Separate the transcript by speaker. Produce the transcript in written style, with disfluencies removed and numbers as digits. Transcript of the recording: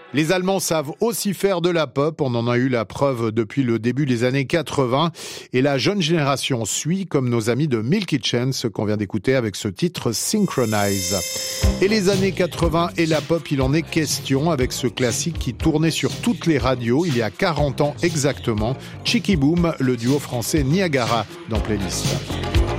Speaker 1: Les Allemands savent aussi faire de la pop, on en a eu la preuve depuis le début des années 80. Et la jeune génération suit, comme nos amis de Milky Chance qu'on vient d'écouter avec ce titre Synchronize. Et les années 80 et la pop, il en est question avec ce classique qui tournait sur toutes les radios il y a 40 ans exactement. Chicky Boom, le duo français Niagara dans Playlist.